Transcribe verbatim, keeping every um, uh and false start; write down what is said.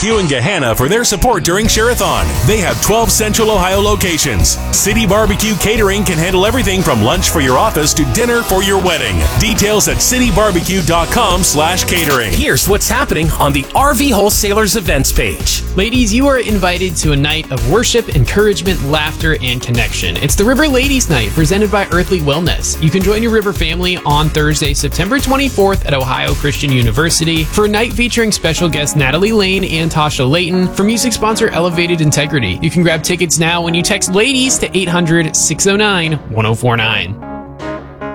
Barbecue in Gahanna for their support during Share-a-thon. They have twelve Central Ohio locations. City Barbecue Catering can handle everything from lunch for your office to dinner for your wedding. Details at citybarbecue.com slash catering. Here's what's happening on the R V Wholesalers events page. Ladies, you are invited to a night of worship, encouragement, laughter, and connection. It's the River Ladies Night presented by Earthly Wellness. You can join your River family on Thursday, September twenty-fourth at Ohio Christian University for a night featuring special guests Natalie Lane and Tasha Layton for music sponsor Elevated Integrity. You can grab tickets now when you text LADIES to eight hundred, six oh nine, one oh four nine.